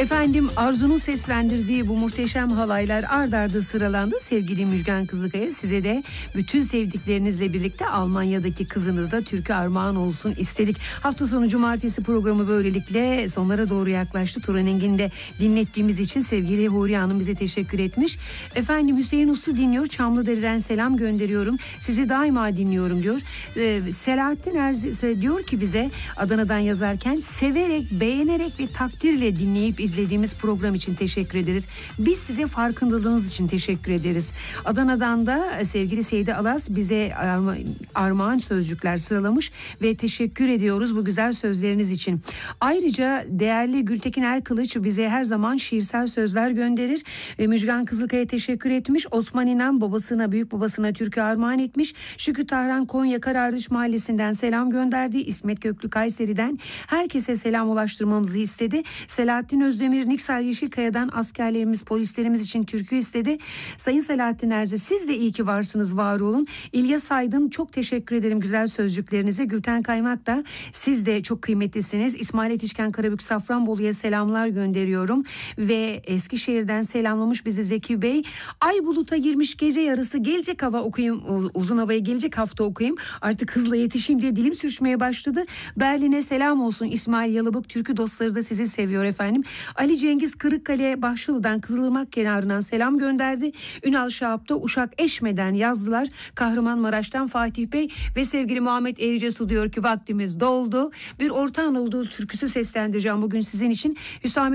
Efendim, Arzu'nun seslendirdiği bu muhteşem halaylar ard arda sıralandı. Sevgili Müjgan Kızılkaya, size de bütün sevdiklerinizle birlikte Almanya'daki kızınız da türkü armağan olsun istedik. Hafta sonu cumartesi programı böylelikle sonlara doğru yaklaştı. Turan Engin'i de dinlettiğimiz için sevgili Huriye Hanım bize teşekkür etmiş. Efendim, Hüseyin Uslu dinliyor. Çamlıdere'den selam gönderiyorum. Sizi daima dinliyorum diyor. Selahattin Erzi diyor ki bize Adana'dan yazarken, severek, beğenerek ve takdirle dinleyip izlediğimiz program için teşekkür ederiz. Biz size farkındalığınız için teşekkür ederiz. Adana'dan da sevgili Seydi Alas bize armağan sözcükler sıralamış ve teşekkür ediyoruz bu güzel sözleriniz için. Ayrıca değerli Gültekin Erkılıç bize her zaman şiirsel sözler gönderir. Müjgan Kızılkaya teşekkür etmiş. Osman İnan babasına, büyük babasına türkü armağan etmiş. Şükrü Tahran Konya Karardış Mahallesi'nden selam gönderdi. İsmet Köklü Kayseri'den herkese selam ulaştırmamızı istedi. Selahattin Özdemir Niksar Yeşilkaya'dan askerlerimiz, polislerimiz için türkü istedi. Sayın Selahattin Erzi, siz de iyi ki varsınız, var olun. İlyas Aydın, çok teşekkür ederim güzel sözcüklerinize. Gülten Kaymak da, siz de çok kıymetlisiniz. İsmail Yetişken Karabük Safranbolu'ya selamlar gönderiyorum. Ve Eskişehir'den selamlamış bizi Zeki Bey. Ay buluta girmiş gece yarısı, gelecek hava okuyayım, uzun havayı gelecek hafta okuyayım. Artık hızla yetişeyim diye dilim sürçmeye başladı. Berlin'e selam olsun. İsmail Yalıbık türkü dostları da sizi seviyor efendim. Ali Cengiz Kırıkkale Başlı'dan Kızılırmak kenarından selam gönderdi. Ünal Şahap da Uşak Eşme'den yazdılar. Kahramanmaraş'tan Fatih Bey ve sevgili Muhammed Ericesu diyor ki vaktimiz doldu. Bir Orta Anadolu türküsü seslendireceğim bugün sizin için. Hüsame